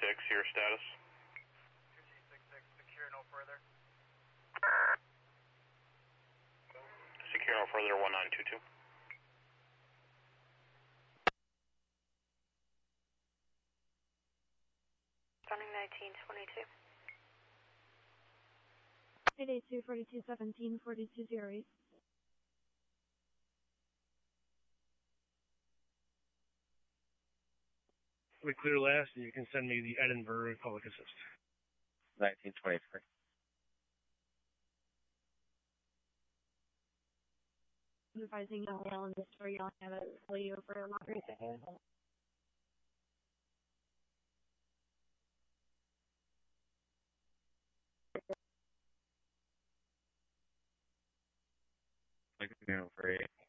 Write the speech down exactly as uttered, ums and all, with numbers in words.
six, your status? two C six six, secure no further. Secure no further, one nine two two. Running nineteen twenty-two. eight eight two, forty-two seventeen, forty-two zero eight. We clear last, and you can send me the Edinburgh Public Assist. nineteen twenty-three. Advising L L in the story, I'll have it tell you for a long reason. Like, you know, for eight.